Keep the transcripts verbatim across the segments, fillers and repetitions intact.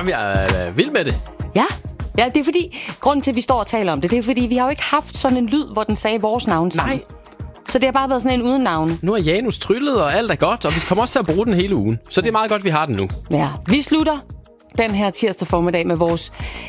Jamen, jeg er vild med det. Ja. Ja, det er fordi, grunden til, at vi står og taler om det, det er fordi, vi har jo ikke haft sådan en lyd, hvor den sagde vores navn sammen. Nej. Så det har bare været sådan en uden navn. Nu er Janus tryllet, og alt er godt, og vi kommer også til at bruge den hele ugen. Så det er meget godt, vi har den nu. Ja, vi slutter den her tirsdag formiddag med vores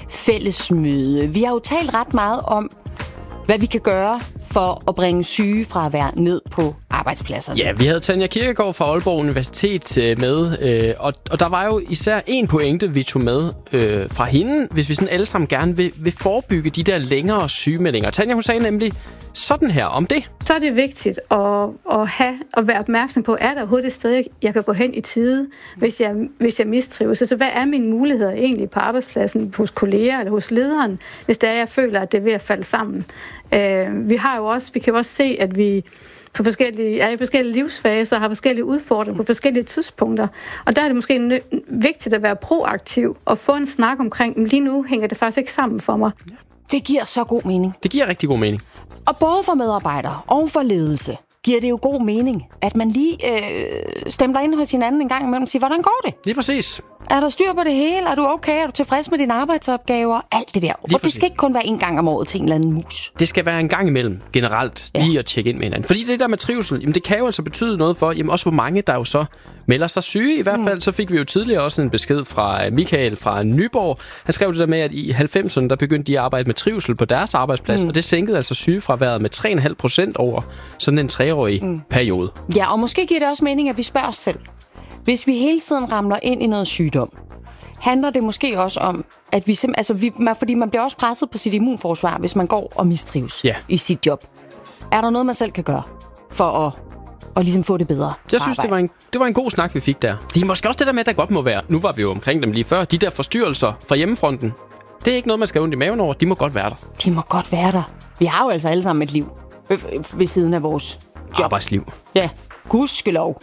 fællesmøde. Vi har jo talt ret meget om, hvad vi kan gøre for at bringe sygefravær ned på arbejdspladserne. Ja, vi havde Tanja Kirkegaard fra Aalborg Universitet med, øh, og, og der var jo især en pointe, vi tog med øh, fra hende, hvis vi sådan alle sammen gerne vil, vil forebygge de der længere sygemeldinger. Tanja, hun sagde nemlig sådan her om det. Så er det vigtigt at, at, have, at være opmærksom på, er der overhovedet et sted, jeg kan gå hen i tide, hvis jeg, hvis jeg mistrives. Så hvad er mine muligheder egentlig på arbejdspladsen, hos kolleger eller hos lederen, hvis det er, jeg føler, at det er ved at falde sammen. Uh, vi har jo også, vi kan jo også se, at vi på forskellige, er i forskellige livsfaser har forskellige udfordringer på forskellige tidspunkter. Og der er det måske nø- vigtigt at være proaktiv og få en snak omkring, lige nu hænger det faktisk ikke sammen for mig. Det giver så god mening. Det giver rigtig god mening. Og både for medarbejdere og for ledelse giver det jo god mening, at man lige øh, stemmer ind hos hinanden en gang imellem og siger, hvordan går det? Lige præcis. Er der styr på det hele? Er du okay? Er du tilfreds med dine arbejdsopgaver? Alt det der. Og det skal ikke kun være en gang om året til en eller anden mus. Det skal være en gang imellem, generelt, ja. Lige at tjekke ind med hinanden. Fordi det der med trivsel, jamen det kan jo altså betyde noget for, jamen også hvor mange, der jo så melder sig syge. I hvert fald, mm. så fik vi jo tidligere også en besked fra Michael fra Nyborg. Han skrev det der med, at i halvfemserne, der begyndte de at arbejde med trivsel på deres arbejdsplads, mm. og det sænkede altså sygefraværet med tre komma fem procent over sådan en treårig mm. periode. Ja, og måske giver det også mening, at vi spørger os selv. Hvis vi hele tiden ramler ind i noget sygdom, handler det måske også om, at vi simpelthen, altså vi, fordi man bliver også presset på sit immunforsvar, hvis man går og mistrives ja. i sit job. Er der noget, man selv kan gøre for at, at ligesom få det bedre? Jeg synes, det var, en, det var en god snak, vi fik der. Det er måske også det der med, at der godt må være, nu var vi jo omkring dem lige før, de der forstyrrelser fra hjemmefronten. Det er ikke noget, man skal have ondt i maven over. De må godt være der. De må godt være der. Vi har jo altså alle sammen et liv ved siden af vores job. Arbejdsliv. Ja. Gudskelov.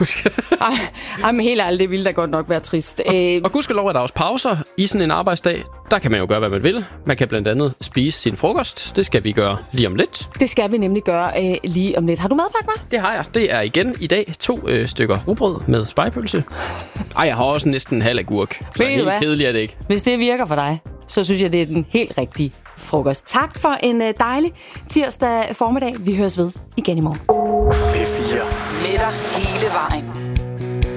Ej, ej, men helt ærligt, det ville da godt nok være trist. Og, og gudskelov er der også pauser i sådan en arbejdsdag. Der kan man jo gøre, hvad man vil. Man kan blandt andet spise sin frokost. Det skal vi gøre lige om lidt. Det skal vi nemlig gøre øh, lige om lidt. Har du madpakke med? Det har jeg. Det er igen i dag to øh, stykker rugbrød med spegepølse. Ej, jeg har også næsten en halv agurk. Så helt kedeligt er det ikke. Hvis det virker for dig, så synes jeg, det er den helt rigtige frokost. Tak for en øh, dejlig tirsdag formiddag. Vi høres ved igen i morgen. P fire. Netter hele vejen.